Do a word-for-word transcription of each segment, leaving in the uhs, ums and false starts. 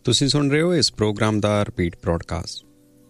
ਤੁਸੀਂ ਸੁਣ ਰਹੇ ਹੋ ਇਸ ਪ੍ਰੋਗਰਾਮ ਦਾ ਰਿਪੀਟ ਬ੍ਰੌਡਕਾਸਟ।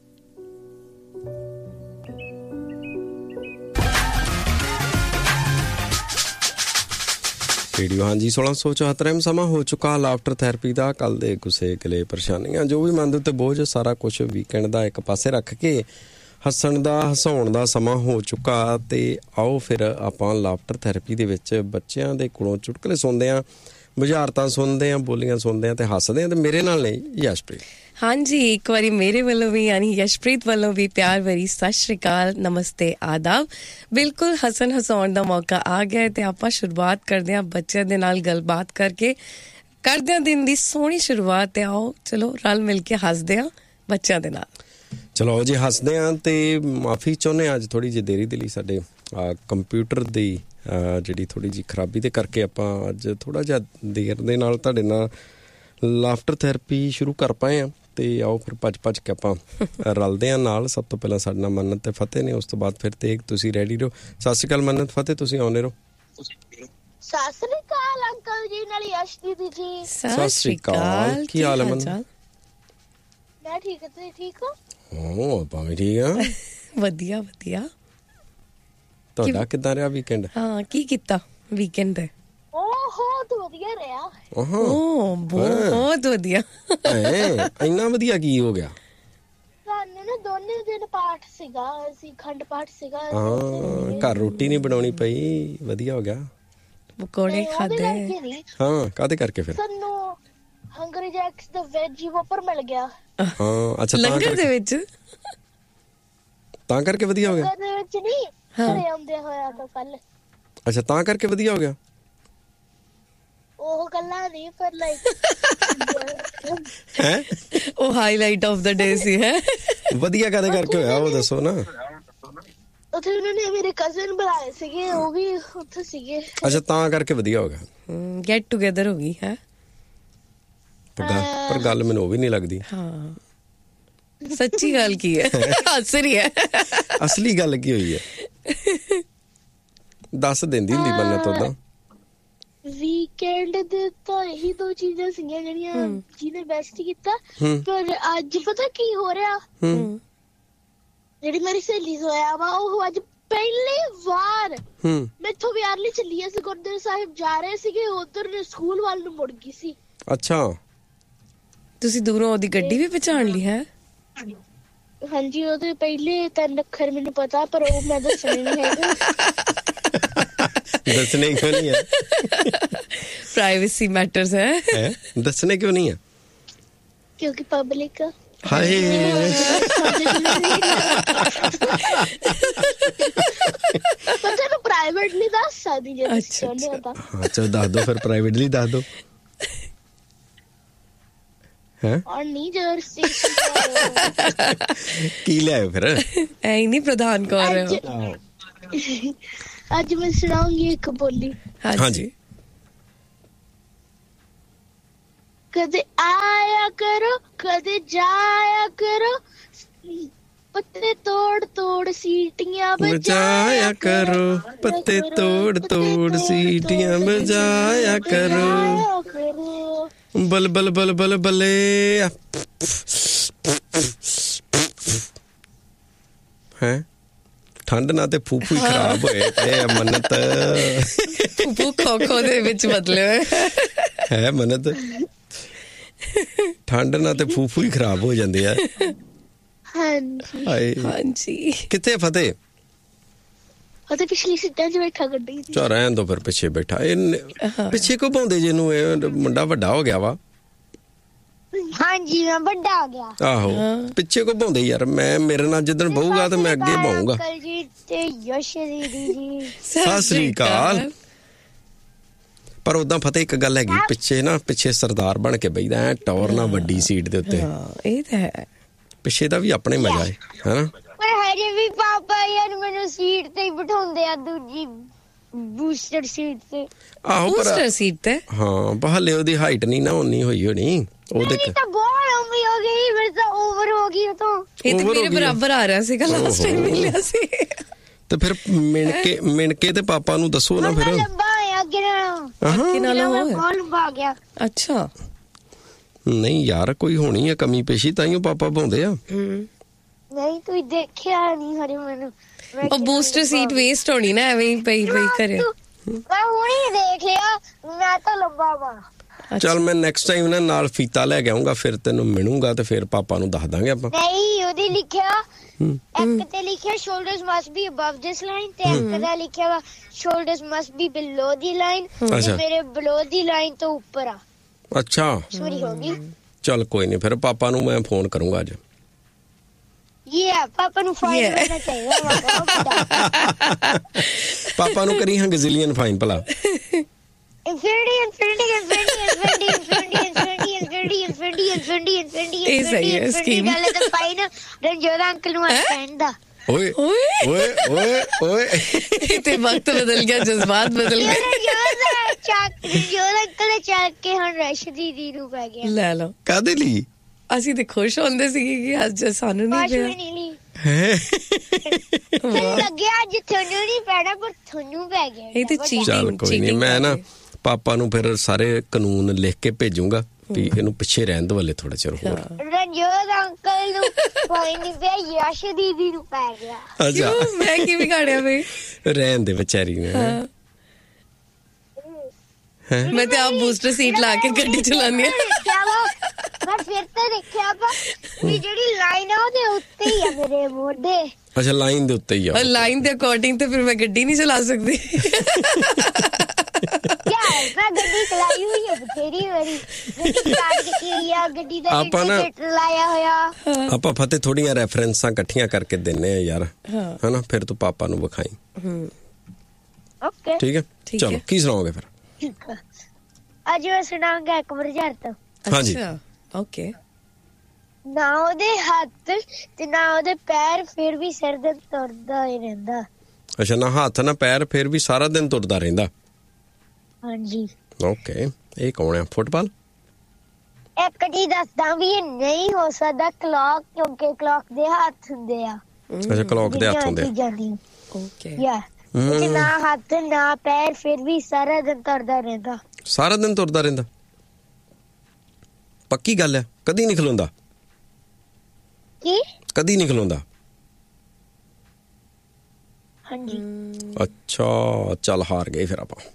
ਰੇਡੀਓ ਹਾਂਜੀ ਸੋਲਾਂ ਸੌ ਚੁਹੱਤਰ ਸਮਾਂ ਹੋ ਚੁੱਕਾ ਲਾਫਟਰ ਥੈਰੇਪੀ ਦਾ। ਕੱਲ੍ਹ ਦੇ ਗੁੱਸੇ ਗਿਲੇ ਪਰੇਸ਼ਾਨੀਆਂ ਜੋ ਵੀ ਮਨ ਦੇ ਉੱਤੇ ਬੋਝ ਸਾਰਾ ਕੁਛ ਵੀਕਐਂਡ ਦਾ ਇੱਕ ਪਾਸੇ ਰੱਖ ਕੇ ਹੱਸਣ ਦਾ ਹਸਾਉਣ ਦਾ ਸਮਾਂ ਹੋ ਚੁੱਕਾ। ਅਤੇ ਆਓ ਫਿਰ ਆਪਾਂ ਲਾਫਟਰ ਥੈਰੇਪੀ ਦੇ ਵਿੱਚ ਬੱਚਿਆਂ ਦੇ ਕੋਲੋਂ ਚੁਟਕਲੇ ਸੁਣਦੇ ਹਾਂ, ਬੁਝਾਰਤਾਂ ਸੁਣਦੇ ਹਾਂ, ਬੋਲੀਆਂ ਸੁਣਦੇ ਹਾਂ ਅਤੇ ਹੱਸਦੇ ਹਾਂ। ਅਤੇ ਮੇਰੇ ਨਾਲ ਨੇ ਯਸ਼ਪ੍ਰੀਤ। ਹਾਂਜੀ, ਇੱਕ ਵਾਰੀ ਮੇਰੇ ਵੱਲੋਂ ਵੀ ਯਾਨੀ ਯਸ਼ਪ੍ਰੀਤ ਵੱਲੋਂ ਵੀ ਪਿਆਰ ਭਰੀ ਸਤਿ ਸ਼੍ਰੀ ਅਕਾਲ, ਨਮਸਤੇ, ਆਦਾਬ। ਬਿਲਕੁਲ ਹੱਸਣ ਹਸਾਉਣ ਦਾ ਮੌਕਾ ਆ ਗਿਆ ਅਤੇ ਆਪਾਂ ਸ਼ੁਰੂਆਤ ਕਰਦੇ ਹਾਂ ਬੱਚਿਆਂ ਦੇ ਨਾਲ ਗੱਲਬਾਤ ਕਰਕੇ, ਕਰਦੇ ਹਾਂ ਦਿਨ ਦੀ ਸੋਹਣੀ ਸ਼ੁਰੂਆਤ। ਅਤੇ ਆਓ ਚਲੋ ਰਲ ਮਿਲ ਕੇ ਹੱਸਦੇ ਹਾਂ ਬੱਚਿਆਂ ਦੇ ਨਾਲ। ਚਲੋ ਜੀ ਹੱਸਦੇ ਹਾਂ। ਅਤੇ ਮਾਫੀ ਚਾਹੁੰਦੇ ਹਾਂ ਅੱਜ ਥੋੜ੍ਹੀ ਜਿਹੀ ਦੇਰੀ ਦੇ ਲਈ, ਸਾਡੇ ਕੰਪਿਊਟਰ ਦੀ ਜਿਹੜੀ ਥੋੜ੍ਹੀ ਜਿਹੀ ਖਰਾਬੀ ਦੇ ਕਰਕੇ ਆਪਾਂ ਅੱਜ ਥੋੜ੍ਹਾ ਜਿਹਾ ਦੇਰ ਦੇ ਨਾਲ ਤੁਹਾਡੇ ਨਾਲ ਲਾਫਟਰ ਥੈਰੇਪੀ ਸ਼ੁਰੂ ਕਰ ਪਾਏ ਹਾਂ। ਅਤੇ ਆਓ ਫਿਰ ਭੱਜ ਭੱਜ ਕੇ ਆਪਾਂ ਰਲਦੇ ਹਾਂ ਨਾਲ। ਸਭ ਤੋਂ ਪਹਿਲਾਂ ਸਾਡੇ ਨਾਲ ਮੰਨਤ ਅਤੇ ਫਤਿਹ ਨੇ, ਉਸ ਤੋਂ ਬਾਅਦ ਫਿਰ ਤੇਗ। ਤੁਸੀਂ ਰੈਡੀ ਰਹੋ। ਸਤਿ ਸ਼੍ਰੀ ਅਕਾਲ ਮੰਨਤ, ਫਤਿਹ, ਤੁਸੀਂ ਆਉਂਦੇ ਰਹੋ। ਸਤਿ ਸ਼੍ਰੀ ਅਕਾਲ ਅੰਕਲ ਜੀ, ਨਾਲ ਯਸ਼ ਦੀਦੀ ਜੀ। ਸਤਿ ਸ਼੍ਰੀ ਅਕਾਲ, ਕੀ ਹਾਲ ਹੈ ਮੰਨਤ? ਮੈਂ ਠੀਕ ਹਾਂ, ਤੁਸੀਂ ਠੀਕ ਹੋ? ਹਾਂ ਆਪਾਂ ਵੀ ਠੀਕ ਹਾਂ। ਵਧੀਆ ਵਧੀਆ। ਤੁਹਾਡਾ ਕਿੱਦਾਂ ਰਿਹਾ ਵੀਕਐਂਡ? ਹਾਂ, ਕੀ ਕੀਤਾ ਵੀਕਐਂਡ ਤੇ? ਬਹੁਤ ਵਧੀਆ ਰਿਹਾ। ਓ ਬਹੁਤ ਵਧੀਆ। ਇੰਨਾ ਵਧੀਆ ਕੀ ਹੋ ਗਿਆ? ਸਾਨੂੰ ਨਾ ਦੋਨੇ ਦਿਨ ਪਾਠ ਸੀਗਾ, ਅਸੀਂ ਖੰਡ ਪਾਠ ਸੀਗਾ। ਹਾਂ, ਘਰ ਰੋਟੀ ਨਹੀਂ ਬਣਾਉਣੀ ਪਈ, ਵਧੀਆ ਹੋ ਗਿਆ। ਪਕੌੜੇ ਖਾਦੇ। ਹਾਂ, ਕਾਹਦੇ ਕਰਕੇ ਫਿਰ? ਸਾਨੂੰ ਹੰਗਰੀ ਜੈਕਸ ਦਾ ਵੈਜੀ ਵੋਪਰ ਮਿਲ ਗਿਆ। ਹਾਂ, ਅੱਛਾ, ਲੰਗਰ ਦੇ ਵਿੱਚ, ਤਾਂ ਕਰਕੇ ਵਧੀਆ ਹੋ ਗਿਆ। ਲੰਗਰ ਦੇ ਵਿੱਚ ਨਹੀਂ, ਘਰੇ ਆਉਂਦੇ ਹੋਇਆ ਤਾਂ ਕੱਲ। ਅੱਛਾ, ਤਾਂ ਕਰਕੇ ਵਧੀਆ ਹੋ ਗਿਆ। ਉਹ ਗੱਲਾਂ ਨਹੀਂ, ਪਰ ਲਾਈਕ ਹੈ ਉਹ ਹਾਈਲਾਈਟ ਆਫ ਦਾ ਡੇ ਸੀ। ਹੈ ਵਧੀਆ ਕਾਹਦੇ ਕਰਕੇ ਹੋਇਆ ਉਹ ਦੱਸੋ ਨਾ। ਉੱਥੇ ਉਹਨਾਂ ਨੇ ਮੇਰੇ ਕਜ਼ਨ ਬੁਲਾਏ ਸੀਗੇ, ਉਹ ਵੀ ਉੱਥੇ ਸੀਗੇ। ਅੱਛਾ, ਤਾਂ ਕਰਕੇ ਵਧੀਆ ਹੋ ਗਿਆ। ਗੈਟ ਟੂਗੇਦਰ ਹੋ ਗਈ ਹੈ। ਪਰ ਗੱਲ ਮੈਨੂੰ ਉਹ ਵੀ ਨਹੀਂ ਲੱਗਦੀ। ਹਾਂ, ਸੱਚੀ ਗੱਲ ਕੀ ਹੈ? ਹੱਸ ਰਹੀ ਹੈ। ਅਸਲੀ ਗੱਲ ਕੀ ਹੋਈ ਹੈ ਦੱਸ ਦਿੰਦੀ ਹੁੰਦੀ ਮੰਨਤ ਉਦਾਂ। ਵੀਕਐਂਡ ਦੇ ਤਾਂ ਇਹੀ ਦੋ ਚੀਜ਼ਾਂ ਸੀਗੀਆਂ ਜਿਹੜੀਆਂ ਜਿਹਨੇ ਬੈਸਟ ਕੀਤਾ। ਪਰ ਅੱਜ ਪਤਾ ਕੀ ਹੋ ਰਿਹਾ, ਜਿਹੜੀ ਮੇਰੀ ਸਹੇਲੀ ਹੋਇਆ ਵਾ, ਉਹ ਅੱਜ ਪਹਿਲੀ ਵਾਰ ਮੈਥੋਂ ਵਿਆਰਲੀ ਚੱਲੀ। ਅਸੀਂ ਗੁਰਦੁਆਰਾ ਸਾਹਿਬ ਜਾ ਰਹੇ ਸੀਗੇ, ਉਧਰ ਨੇ ਸਕੂਲ ਵੱਲ ਨੂੰ ਮੁੜ ਗਈ ਸੀ। ਅੱਛਾ, ਤੁਸੀਂ ਦੂਰੋਂ ਉਹਦੀ ਗੱਡੀ ਵੀ ਪਛਾਣ ਲਈ ਹੈ? ਹਾਂਜੀ, ਉਹਦੇ ਪਹਿਲੇ ਤਿੰਨ ਅੱਖਰ ਮੈਨੂੰ ਪਤਾ, ਪਰ ਉਹ ਮੈਂ ਦੱਸਣੇ ਨਹੀਂ ਹੈਗੇ। ਦੱਸਣੇ ਕਿਉਂ ਨਹੀਂ ਹੈ? ਪ੍ਰਾਈਵੇਸੀ ਮੈਟਰਸ ਹੈ। ਦੱਸਣੇ ਕਿਉਂ ਨਹੀਂ ਹੈ? ਕਿਉਂਕਿ ਪਬਲਿਕ। ਹਾਏ, ਪਤਾ ਨੂੰ ਪ੍ਰਾਈਵੇਟਲੀ ਦੱਸ ਸਕਦੀ ਜੇ ਤੁਸੀਂ ਚਾਹੁੰਦੇ ਹੋ ਤਾਂ। ਹਾਂ ਚਲੋ ਦੱਸ ਦਿਓ ਫਿਰ, ਪ੍ਰਾਈਵੇਟਲੀ ਦੱਸ ਦਿਓ। ਹੈ ਔਰ ਨਹੀਂ ਜਰਸੀ ਕੀ ਲਿਆਇਓ ਫਿਰ? ਐ ਨਹੀਂ ਪ੍ਰਧਾਨ ਕੌਰ। ਅੱਜ ਮੈਂ ਸੁਣਾਉਂਗੀ ਇੱਕ ਬੋਲੀ। ਹਾਂਜੀ। ਕਦੇ ਆਇਆ ਕਰੋ, ਕਦੇ ਜਾਇਆ ਕਰੋ, ਪੱਤੇ ਤੋੜ ਤੋੜ ਸੀਟੀਆਂ ਬਜਾਇਆ ਕਰੋ, ਪੱਤੇ ਤੋੜ ਤੋੜ ਸੀਟੀਆਂ ਬਜਾਇਆ ਕਰੋ, ਬਲ ਬਲ ਬਲ ਬਲ ਬੱਲੇ। ਹੈ ਠੰਡ ਨਾਲ ਤੇ ਫੂਫੂ ਹੀ ਖਰਾਬ ਹੋਏ ਤੇ ਮੰਨਤ। ਫੂਫੂ ਖੋ ਖੋ ਦੇ ਵਿੱਚ ਬਦਲੇ ਹੋਏ ਹੈ ਮੰਨਤ। ਠੰਡ ਨਾਲ ਤੇ ਫੂਫੂ ਹੀ ਖਰਾਬ ਹੋ ਜਾਂਦੇ ਆ। ਹਾਂਜੀ ਹਾਂਜੀ। ਕਿੱਥੇ ਫਤਿਹ? ਫਤਿਹ ਪਿਛਲੀ ਸੀਟਾਂ 'ਚ ਬੈਠਾ ਗੱਡੀ 'ਚ। ਚਾ ਰਹਿਣ ਦੋ ਫਿਰ, ਪਿੱਛੇ ਬੈਠਾ। ਇਹ ਪਿੱਛੇ ਕੋ ਪਾਉਂਦੇ ਜਿਹਨੂੰ? ਇਹ ਮੁੰਡਾ ਵੱਡਾ ਹੋ ਗਿਆ ਵਾ। ਹਾਂਜੀ, ਮੈਂ ਵੱਡਾ ਹੋ ਗਿਆ। ਆਹੋ, ਪਿੱਛੇ ਕੋ ਪਾਉਂਦੇ ਯਾਰ। ਮੈਂ ਮੇਰੇ ਨਾਲ ਜਿੱਦਣ ਬਹੂਗਾ ਤੇ ਮੈਂ ਅੱਗੇ ਬਹੂੰਗਾ। ਅੰਕਲ ਜੀ ਤੇ ਯਸ਼ ਦੀਦੀ ਜੀ, ਸਤਿ ਸ੍ਰੀ ਅਕਾਲ। ਪਰ ਉਦਾਂ ਫਤਿਹ ਇੱਕ ਗੱਲ ਹੈਗੀ, ਪਿੱਛੇ ਨਾ ਪਿੱਛੇ ਸਰਦਾਰ ਬਣ ਕੇ ਬਈਦਾ ਐ ਟੌਰ ਨਾਲ ਵੱਡੀ ਸੀਟ ਦੇ ਉੱਤੇ। ਇਹ ਤਾਂ ਹੈ, ਪਿੱਛੇ ਦਾ ਵੀ ਆਪਣੇ ਮਜ਼ਾ ਹੈ ਹਨਾ। ਪਰ ਹਜੇ ਵੀ ਪਾਪਾ ਯਾਰ ਮੈਨੂੰ ਸੀਟ ਤੇ ਹੀ ਬਿਠਾਉਂਦੇ ਆ, ਦੂਜੀ ਬੂਸਟਰ ਸੀਟ ਤੇ। ਆਹੋ, ਬੂਸਟਰ ਸੀਟ ਤੇ। ਹਾਂ, ਬਹਾਲੇ ਉਹਦੀ ਹਾਈਟ ਨਹੀਂ ਨਾ ਉਨੀ ਹੋਈ ਹੋਣੀ। ਉਹਦੇ ਤਾਂ ਬਹੁਤ ਲੰਬੀ ਹੋ ਗਈ, ਫਿਰ ਤਾਂ ਓਵਰ ਹੋ ਗਈ। ਤਾਂ ਇਹ ਤਾਂ ਮੇਰੇ ਬਰਾਬਰ ਆ ਰਿਹਾ ਸੀਗਾ ਲਾਸਟ ਟਾਈਮ ਮਿਲਿਆ ਸੀ। ਤੇ ਫਿਰ ਮਿਣ ਕੇ ਮਿਣ ਕੇ ਤੇ ਪਾਪਾ ਨੂੰ ਦੱਸੋ ਨਾ ਫਿਰ। ਲੰਬਾ ਆ ਅੱਗੇ ਨਾਲੋਂ। ਅੱਗੇ ਨਾਲੋਂ ਬਹੁਤ ਲੰਬਾ ਆ ਗਿਆ। ਅੱਛਾ, ਨਹੀਂ ਯਾਰ ਕੋਈ ਹੋਣੀ ਆ ਕਮੀ ਪੇਸ਼ੀ, ਤਾਈਓ ਪਾਪਾ ਪਾਉਂਦੇ ਆ। ਨਹੀਂ ਤੂੰ ਦੇਖਿਆ ਨਹੀਂ ਹਰੇ ਮੈਨੂੰ। ਉਹ ਬੂਸਟਰ ਸੀਟ ਵੇਸਟ ਹੋਣੀ ਨਾ ਐਵੇਂ ਹੀ ਪਈ ਪਈ ਕਰੇ। ਮੈਂ ਹੁਣੀ ਦੇਖ ਲਿਆ, ਮੈਂ ਤਾਂ ਲੰਬਾ ਵਾ। ਚੱਲ ਮੈਂ ਨੈਕਸਟ ਟਾਈਮ ਨਾ ਨਾਲ ਫੀਤਾ ਲੈ ਕੇ ਆਉਂਗਾ, ਫਿਰ ਤੈਨੂੰ ਮਿਲੂੰਗਾ ਤੇ ਫਿਰ ਪਾਪਾ ਨੂੰ ਦੱਸ ਦਾਂਗੇ ਆਪਾਂ। ਨਹੀਂ ਉਹਦੀ ਲਿਖਿਆ ਇੱਕ ਤੇ ਲਿਖਿਆ ਸ਼ੋਲਡਰਸ ਮਸਟ ਬੀ ਅਬਵ ਦਿਸ ਲਾਈਨ ਤੇ ਇੱਕ ਦਾ ਲਿਖਿਆ ਵਾ ਸ਼ੋਲਡਰਸ ਮਸਟ ਬੀ ਬਿਲੋ ਦੀ ਲਾਈਨ। ਮੇਰੇ ਬਿਲੋ ਦੀ ਲਾਈਨ ਤੋਂ ਉੱਪਰ ਆ। ਅੱਛਾ ਸੋਰੀ ਹੋ ਗਈ। ਚੱਲ ਕੋਈ ਨਹੀਂ, ਫਿਰ ਪਾਪਾ ਨੂੰ ਮੈਂ ਫੋਨ ਕਰੂੰਗਾ ਅੱਜ। ਯਾ ਪਾਪਾ ਨੂੰ ਫਾਈਨ ਕਰਨਾ ਚਾਹੀਦਾ। ਪਾਪਾ ਨੂੰ ਕਰੀ ਹਾਂ ਗਜ਼ਿਲੀਅਨ ਫਾਈਨ ਭਲਾ। Infinity, infinity, infinity, infinity, infinity, infinity, infinity, infinity, infinity, infinity, ਇਹ ਸਹੀ ਹੈ ਸਕੀਮ। ਗੱਲ ਤਾਂ ਫਾਈਨ ਰਣਜੋਤ ਅੰਕਲ ਨੂੰ ਕਹਿੰਦਾ। ਓਏ ਓਏ ਓਏ ਓਏ ਤੇ ਵਕਤ ਬਦਲ ਗਿਆ, ਜਜ਼ਬਾਤ ਬਦਲ ਗਏ। ਰਣਜੋਤ ਚੱਕ ਰਣਜੋਤ ਅੰਕਲ ਨੇ ਚੱਕ ਕੇ ਹੁਣ ਰਸ਼ ਦੀਦੀ ਨੂੰ ਪੈ ਗਿਆ। ਲੈ ਲਓ। ਕਾਹਦੇ ਲਈ? ਅਸੀਂ ਤੇ ਖੁਸ਼ ਹੁੰਦੇ ਸੀਗੇ ਕਿ ਅੱਜ ਸਾਨੂੰ ਨਹੀਂ ਪਿਆ। ਲੱਗਿਆ ਅੱਜ ਤੁਹਾਨੂੰ ਨਹੀਂ ਪੈਣਾ ਪਰ ਤੁਹਾਨੂੰ ਪੈ ਗਿਆ। ਇਹ ਤੇ ਚੀਟਿੰਗ। ਚੱਲ ਕੋਈ ਨਹੀਂ, ਮੈਂ ਨਾ ਪਾਪਾ ਨੂੰ ਫਿਰ ਸਾਰੇ ਕਾਨੂੰਨ ਲਿਖ ਕੇ ਭੇਜੂਗਾ ਵੀ ਇਹਨੂੰ ਪਿੱਛੇ ਰਹਿਣ ਦੋ ਹਲੇ ਥੋੜਾ ਚਿਰ ਹੋਰ। ਰਣਜੋਤ ਅੰਕਲ ਨੂੰ ਕੋਈ ਨਹੀਂ ਪਿਆ, ਯਸ਼ ਦੀਦੀ ਨੂੰ ਪੈ ਗਿਆ। ਅੱਛਾ ਮੈਂ ਕੀ ਵਿਗਾੜਿਆ ਬਈ? ਰਹਿਣ ਦੇ ਵਿਚਾਰੀ ਨੇ। ਮੈਂ ਤੇ ਆਪ ਬੂਸਟਰ ਸੀਟ ਲਾ ਕੇ ਗੱਡੀ ਚਲਾਉਂਦੀ ਆ। ਮੈਂ ਫਿਰ ਤੇ ਦੇਖਿਆ ਪਾ ਵੀ ਜਿਹੜੀ ਲਾਈਨ ਆ ਉਹਦੇ ਉੱਤੇ ਹੀ ਆ ਮੇਰੇ ਮੋਢੇ। ਅੱਛਾ ਲਾਈਨ ਦੇ ਉੱਤੇ ਹੀ ਆ। ਲਾਈਨ ਦੇ ਅਕੋਰਡਿੰਗ ਤੇ ਫਿਰ ਮੈਂ ਗੱਡੀ ਨਹੀਂ ਚਲਾ ਸਕਦੀ। ਯਾਰ ਮੈਂ ਗੱਡੀ ਚਲਾਈ ਹੋਈ ਹੈ ਬਥੇਰੀ ਵਾਰੀ। ਗੱਡੀ ਸਟਾਰਟ ਕੀਤੀ ਆ, ਗੱਡੀ ਦਾ ਇੰਡੀਕੇਟਰ ਲਾਇਆ ਹੋਇਆ। ਆਪਾਂ ਫਤਿਹ ਥੋੜੀਆਂ ਰੈਫਰੈਂਸਾਂ ਇਕੱਠੀਆਂ ਕਰਕੇ ਦਿੰਨੇ ਆ ਯਾਰ, ਹਨਾ? ਫਿਰ ਤੂੰ ਪਾਪਾ ਨੂੰ ਵਿਖਾਈ। ਓਕੇ ਠੀਕ ਹੈ, ਚਲੋ ਕੀ ਸੁਣਾਓਗੇ ਫਿਰ? ਅੱਜ ਮੈਂ ਸੁਣਾਉਂਗਾ ਇੱਕ ਬਰਜਾਰਤ। ਹਾਂਜੀ ਓਕੇ। ਨਾ ਉਹਦੇ ਹੱਥ ਤੇ ਨਾ ਉਹਦੇ ਪੈਰ, ਫਿਰ ਵੀ ਸਿਰ ਦੇ ਤੁਰਦਾ ਹੀ ਰਹਿੰਦਾ। ਅੱਛਾ, ਨਾ ਹੱਥ ਨਾ ਪੈਰ, ਫਿਰ ਵੀ ਸਾਰਾ ਦਿਨ ਤੁਰਦਾ ਰਹਿੰਦਾ। ਹਾਂਜੀ। ਓਕੇ, ਇਹ ਕੌਣ ਆ? ਫੁੱਟਬਾਲ? ਇੱਕ ਜੀ ਦੱਸਦਾ ਵੀ ਇਹ ਨਹੀਂ ਹੋ ਸਕਦਾ ਕਲੌਕ, ਕਿਉਂਕਿ ਕਲੌਕ ਦੇ ਹੱਥ ਹੁੰਦੇ ਆ। ਅੱਛਾ, ਕਲੌਕ ਦੇ ਹੱਥ ਹੁੰਦੇ ਆ। ਓਕੇ। ਯਾ ਨਾ ਹੱਥ ਨਾ ਪੈਰ, ਫਿਰ ਵੀ ਸਾਰਾ ਦਿਨ ਤੁਰਦਾ ਰਹਿੰਦਾ। ਸਾਰਾ ਦਿਨ ਤੁਰਦਾ ਰਹਿੰਦਾ? ਪੱਕੀ ਗੱਲ ਹੈ? ਕਦੀ ਨਹੀਂ ਖਲੋਂਦਾ? ਕੀ? ਕਦੀ ਨਹੀਂ ਖਲੋਂਦਾ? ਹਾਂਜੀ। ਅੱਛਾ, ਚੱਲ ਹਾਰ ਗਏ ਫਿਰ ਆਪਾਂ।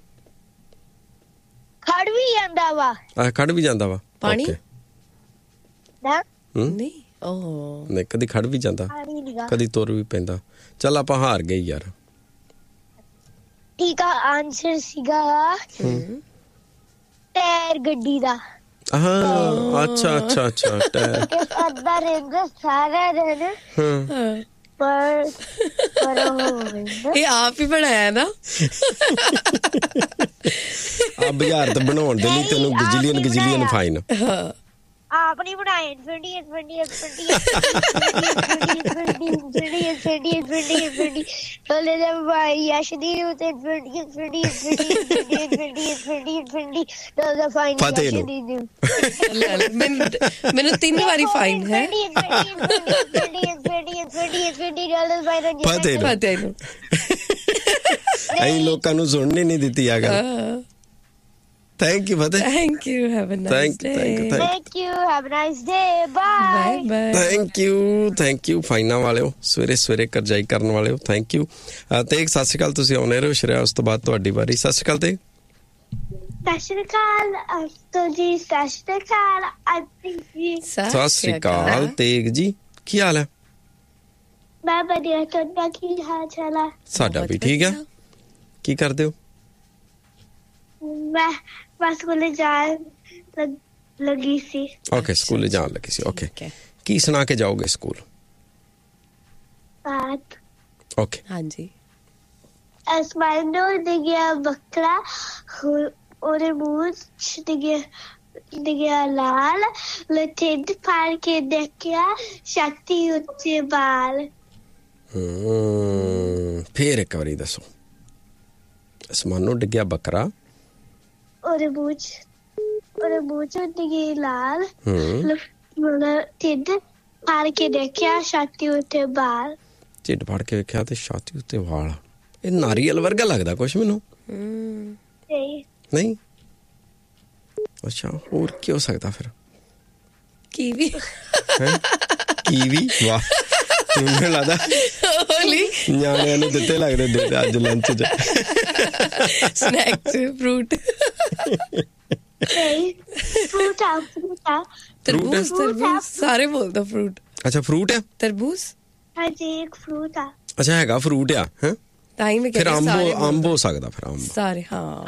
ਖੜ ਵੀ ਜਾਂਦਾ ਵਾ। ਆ ਖੜ ਵੀ ਜਾਂਦਾ ਵਾ? ਪਾਣੀ ਨਾ ਨਹੀਂ, ਓਹ ਨਹੀਂ, ਕਦੀ ਖੜ ਵੀ ਜਾਂਦਾ, ਕਦੀ ਤੁਰ ਵੀ ਪੈਂਦਾ। ਚੱਲ ਆਪਾਂ ਹਾਰ ਗਏ ਯਾਰ। ਠੀਕ ਆ, ਆਨਸਰ ਸੀਗਾ ਟਾਇਰ ਗੱਡੀ ਦਾ। ਹਾਂ, ਅੱਛਾ ਅੱਛਾ ਅੱਛਾ, ਟਾਇਰ। ਅੱਧਾ ਰਹਿੰਦਾ ਸਾਰਾ ਦਿਨ। ਹਾਂ ਪਰ ਪਰ ਉਹ ਇਹ ਆਪ ਹੀ ਬਣਾਇਆ ਨਾ। ਆ ਬਾਜ਼ਾਰ ਤੇ ਬਣਾਉਣ ਦੇ ਲਈ ਤੈਨੂੰ ਗਜਲੀਅਨ ਗਜਲੀਅਨ ਫਾਈਨ। ਆਪ ਨਹੀਂ ਬਣਾਏ। Infinity infinity infinity infinity infinity infinity infinity infinity ਚਲੇ ਜਾ ਭਾਈ ਯਸ਼ਦੀ ਨੂੰ ਤੇ infinity infinity infinity infinity infinity infinity ਦਾ ਫਾਈਨ ਯਸ਼ਦੀ ਨੂੰ। ਮੈਨੂੰ ਤਿੰਨ ਵਾਰੀ ਫਾਈਨ ਹੈ। ਫਤਿਹ ਫਤਿਹ ਨੂੰ ਅਸੀਂ ਲੋਕਾਂ ਨੂੰ ਸੁਣਨੀ ਨਹੀਂ ਦਿੱਤੀ ਆ ਗੱਲ। Thank you, Fateh. Thank you. Have a nice thank, day. Thank you, thank, thank you. Have a nice day. Bye. Bye bye. Thank you. Thank you. ਫਾਈਨਾਂ ਵਾਲਿਓ, ਸਵੇਰੇ ਸਵੇਰੇ ਕਰਜਾਈ ਕਰਨ ਵਾਲਿਓ, ਥੈਂਕ ਯੂ। ਤੇ ਇੱਕ ਸਤਿ ਸ਼੍ਰੀ ਅਕਾਲ, ਤੁਸੀਂ ਆਉਣੇ ਰਹੋ ਸ਼ਰਿਆ, ਉਸ ਤੋਂ ਬਾਅਦ ਤੁਹਾਡੀ ਵਾਰੀ। ਸਤਿ ਸ਼੍ਰੀ ਅਕਾਲ। ਤੇ ਸਤਿ ਸ਼੍ਰੀ ਅਕਾਲ ਅੰਕਲ ਜੀ। ਸਤਿ ਸ਼੍ਰੀ ਅਕਾਲ ਆਂਟੀ ਜੀ। ਸਤਿ ਸ਼੍ਰੀ ਅਕਾਲ ਤੇਗ ਜੀ, ਕੀ ਹਾਲ ਹੈ? ਮੈਂ ਵਧੀਆ, ਤੁਹਾਡਾ ਕੀ ਹਾਲ ਚਾਲ ਹੈ? ਸਾਡਾ ਵੀ ਠੀਕ ਹੈ। ਕੀ ਕਰਦੇ ਹੋ? ਮੈਂ ਬਸ ਸਕੂਲੇ ਜਾਣ ਲੱਗੀ ਸੀ। ਓਕੇ, ਸਕੂਲੇ ਜਾਣ ਲੱਗੀ ਸੀ। ਓਕੇ, ਕੀ ਸੁਣਾ ਕੇ ਜਾਓਗੇ ਸਕੂਲ? ਬਾਤ। ਓਕੇ, ਹਾਂਜੀ। ਅਸਮਾਨੋਂ ਦਿਖਿਆ ਬੱਕਰਾ, ਉਹਦੇ ਮੂੰਹ ਚ ਦਿਖਿਆ ਦਿਖਿਆ ਲਾਲ, ਲਠਿੱਡ ਫਾੜ ਕੇ ਦੇਖਿਆ ਸ਼ਕਤੀ ਉੱਚੇ ਬਾਲ। ਹੂੰ, ਫੇਰ ਇੱਕ ਵਾਰੀ ਦੱਸੋ। ਅਸਮਾਨੋਂ ਡਿੱਗਿਆ ਬੱਕਰਾ, ਉਹਦੇ ਮੂੰਹ ਚ ਉਹਦੇ ਮੂੰਹ ਚ ਦਿਖੇ ਲਾਲ, ਢਿੱਡ ਫਾੜ ਕੇ ਦੇਖਿਆ ਛਾਤੀ ਉੱਤੇ ਵਾਲ। ਢਿੱਡ ਫਾੜ ਕੇ ਵੇਖਿਆ ਤੇ ਛਾਤੀ ਉੱਤੇ ਵਾਲ। ਇਹ ਨਾਰੀਅਲ ਵਰਗਾ ਲੱਗਦਾ ਕੁਛ ਮੈਨੂੰ। ਨਹੀਂ ਨਹੀਂ? ਅੱਛਾ, ਹੋਰ ਕੀ ਹੋ ਸਕਦਾ ਫਿਰ? ਕੀਵੀ ਕੀਵੀ ਵਾਹ ਮੈਨੂੰ ਲੱਗਦਾ ਹੋਲੀ ਨਿਆਣਿਆਂ ਨੂੰ ਦਿੱਤੇ ਲੱਗਦੇ ਦੇ ਅੱਜ ਲੰਚ 'ਚ ਸਨੈਕਸ ਫਰੂਟ ਨਹੀਂ ਫਰੂਟ ਆ ਫਰੂਟ ਆ ਤਰਬੂਜ ਤਰਬੂਜ ਸਾਰੇ ਬੋਲਦਾ ਫਰੂਟ ਅੱਛਾ ਫਰੂਟ ਆ ਤਰਬੂਜ ਹਾਂਜੀ ਇੱਕ ਫਰੂਟ ਆ ਅੱਛਾ ਹੈਗਾ ਫਰੂਟ ਆ ਹੈ ਤਾਂ ਹੀ ਮੈਂ ਫਿਰ ਕਹਿੰਦੀ ਅੰਬ ਸਾਰੇ ਅੰਬ ਹੋ ਸਕਦਾ ਫਿਰ ਅੰਬ ਸਾਰੇ ਹਾਂ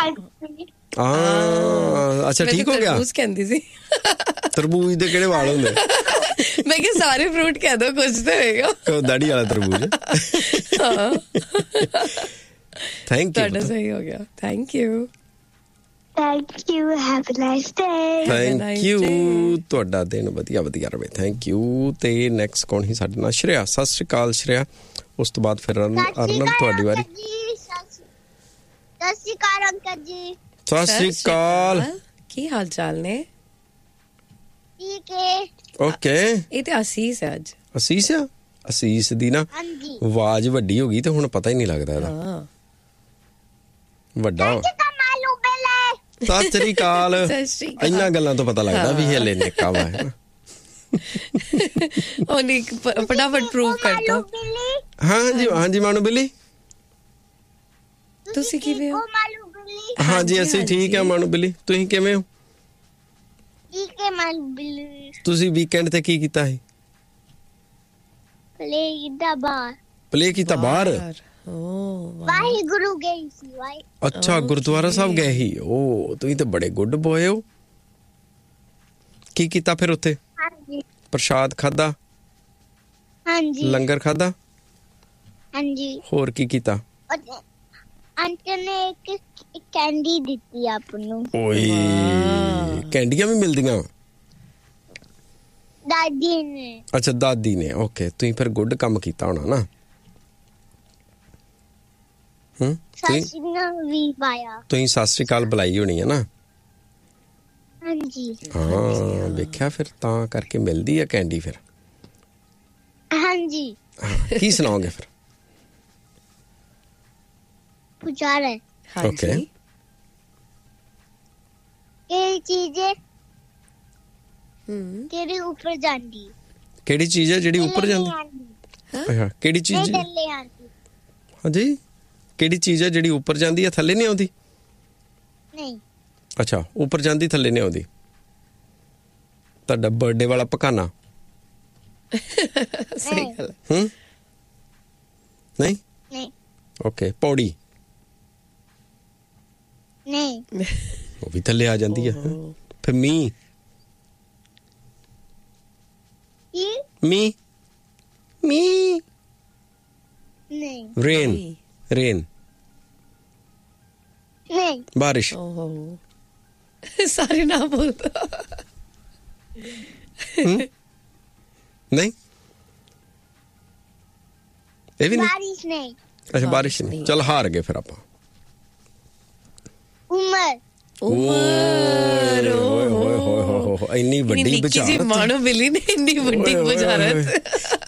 ਆ ਅੱਛਾ ਠੀਕ ਹੋ ਗਿਆ ਤਰਬੂਜ ਕਹਿੰਦੀ ਸੀ ਤਰਬੂਜ ਦੇ ਕਿਹੜੇ ਵਾਲ ਹੁੰਦੇ ਮੈਂ ਕਿਹਾ ਸਾਰੇ ਫਰੂਟ ਕਹਿ ਦੋ ਕੁਝ ਤਾਂ ਹੋਏਗਾ ਦਾੜੀ ਵਾਲਾ ਤਰਬੂਜ ਹਾਂ ਥੈਂਕ ਯੂ ਤੁਹਾਡਾ ਸਹੀ ਹੋ ਗਿਆ thank you thank you have a nice day thank you ਤੁਹਾਡਾ ਦਿਨ ਵਧੀਆ ਵਧੀਆ ਰਵੇ ਥੈਂਕ ਯੂ ਤੇ ਨੈਕਸਟ ਕੌਣ ਹੀ ਸਾਡੇ ਨਾਲ ਸ਼੍ਰੇਆ ਸਤਿ ਸ਼੍ਰੀ ਅਕਾਲ ਸ਼੍ਰੇਆ ਉਸ ਤੋਂ ਬਾਅਦ ਫਿਰ ਅਰਨਬ ਤੁਹਾਡੀ ਵਾਰੀ ਸਤਿ ਸ਼੍ਰੀ ਅਕਾਲ ਅੰਕਲ ਜੀ ਸਤਿ ਸ਼੍ਰੀ ਅਕਾਲ ਕੀ ਹਾਲ ਚਾਲ ਨੇ ਠੀਕ ਹੈ ਓਕੇ ਇਹ ਤੇ ਅਸੀਸ ਹੈ ਅੱਜ ਅਸੀਸ ਆ ਅਸੀਸ ਦੀ ਨਾ ਹਾਂਜੀ ਆਵਾਜ਼ ਵੱਡੀ ਹੋ ਗਈ ਤੇ ਹੁਣ ਪਤਾ ਹੀ ਨਹੀਂ ਲੱਗਦਾ ਇਹਦਾ ਹਾਂ ਵੱਡਾ ਕਮਾਲੂ ਬੇਲੇ ਸਤਿ ਸ਼੍ਰੀ ਅਕਾਲ ਸਤਿ ਸ਼੍ਰੀ ਅਕਾਲ ਇੰਨਾ ਗੱਲਾਂ ਤੋਂ ਪਤਾ ਲੱਗਦਾ ਵੀ ਹਲੇ ਨਿੱਕਾ ਵਾ ਹੈ ਉਹਨੇ ਫਟਾਫਟ ਪ੍ਰੂਵ ਕਰਤਾ ਹਾਂਜੀ ਹਾਂਜੀ ਮਾਨੂ ਬਿੱਲੀ ਤੁਸੀਂ ਕਿਵੇਂ ਹੋ ਮਾਲੂ ਬਿੱਲੀ ਹਾਂਜੀ ਅਸੀਂ ਠੀਕ ਆ ਮਾਨੂ ਬਿੱਲੀ ਤੁਸੀਂ ਕਿਵੇਂ ਹੋ ਠੀਕ ਹੈ ਮਾਲੂ ਬਿੱਲੀ ਤੁਸੀਂ ਵੀਕਐਂਡ ਤੇ ਕੀ ਕੀਤਾ ਸੀ ਪਲੇ ਦਾ ਬਾਹਰ ਪਲੇ ਕੀਤਾ ਬਾਹਰ ਓ ਵਾਹਿਗੁਰੂ ਗਈ ਸੀ ਵਾਹਿ ਅੱਛਾ ਗੁਰਦੁਆਰਾ ਸਾਹਿਬ ਗਏ ਸੀ ਓ ਤੁਸੀਂ ਤਾਂ ਬੜੇ ਗੁੱਡ ਬੋਏ ਹੋ ਕੀ ਕੀਤਾ ਫਿਰ ਉੱਥੇ ਹਾਂਜੀ ਪ੍ਰਸ਼ਾਦ ਖਾਦਾ ਹਾਂਜੀ ਲੰਗਰ ਖਾਦਾ ਹਾਂਜੀ ਹੋਰ ਕੀ ਕੀਤਾ ਅੰਕਲ ਨੇ ਇੱਕ ਇੱਕ ਕੈਂਡੀ ਦਿੱਤੀ ਆਪ ਨੂੰ ਓਏ ਕੈਂਡੀਆਂ ਵੀ ਮਿਲਦੀਆਂ ਦਾਦੀ ਨੇ ਅੱਛਾ ਦਾਦੀ ਨੇ ਓਕੇ ਤੁਸੀਂ ਫਿਰ ਗੁੱਡ ਕੰਮ ਕੀਤਾ ਹੋਣਾ ਨਾ ਹੂੰ ਸਾਸੀ ਨੂੰ ਵੀ ਪਾਇਆ ਤੁਸੀਂ ਸਤਿ ਸ਼੍ਰੀ ਅਕਾਲ ਬੁਲਾਈ ਹੋਣੀ ਹੈ ਨਾ ਹਾਂਜੀ ਹਾਂ ਵੇਖਿਆ ਫਿਰ ਤਾਂ ਕਰਕੇ ਮਿਲਦੀ ਆ ਕੈਂਡੀ ਫਿਰ ਹਾਂਜੀ ਹਾਂ, ਕੀ ਸੁਣਾਓਗੇ ਫਿਰ ਪੁਜਾਰੇ Okay. ਹਾਂਜੀ ਇਹ ਚੀਜ਼ ਹੂੰ ਤੇਰੇ ਉੱਪਰ ਜਾਂਦੀ ਕਿਹੜੀ ਚੀਜ਼ ਹੈ ਜਿਹੜੀ ਉੱਪਰ ਜਾਂਦੀ ਨਹੀਂ ਅੱਛਾ ਕਿਹੜੀ ਚੀਜ਼ ਥੱਲੇ ਆਂਦੀ ਹਾਂਜੀ ਕਿਹੜੀ ਚੀਜ਼ ਹੈ ਜਿਹੜੀ ਉੱਪਰ ਜਾਂਦੀ ਹੈ ਥੱਲੇ ਨਹੀਂ ਆਉਂਦੀ ਨਹੀਂ ਅੱਛਾ ਉੱਪਰ ਜਾਂਦੀ ਥੱਲੇ ਨਹੀਂ ਆਉਂਦੀ ਤੁਹਾਡਾ ਬਰਥਡੇ ਵਾਲਾ ਪਕਾਨਾ ਸਹੀ ਗੱਲ ਹੂੰ ਨਹੀਂ ਨਹੀਂ ਓਕੇ ਪੌੜੀ ਨਹੀਂ ਉਹ ਵੀ ਥੱਲੇ ਆ ਜਾਂਦੀ ਹੈ ਫਿਰ ਮੀਂਹ ਇਹ ਮੀਂਹ ਮੀਂਹ ਨਹੀਂ ਰੇਨ ਰੇਨ ਨਹੀਂ ਬਾਰਿਸ਼ ਓਹ ਸਾਰੇ ਨਾ ਬੋਲਦਾ ਨਹੀਂ ਇਹ ਵੀ ਨਹੀਂ ਬਾਰਿਸ਼ ਨਹੀਂ ਅੱਛਾ ਬਾਰਿਸ਼ ਨਹੀਂ ਚਲ ਹਾਰ ਗਏ ਫਿਰ ਆਪਾਂ ਉਮਰ ਉਮਰ ਓਏ ਹੋਏ ਹੋਏ ਹੋਏ ਹੋਏ ਇੰਨੀ ਵੱਡੀ ਬਚਾਰਤ ਮਾਣੋ ਬਿੱਲੀ ਨੇ ਇੰਨੀ ਵੱਡੀ ਬਚਾਰਤ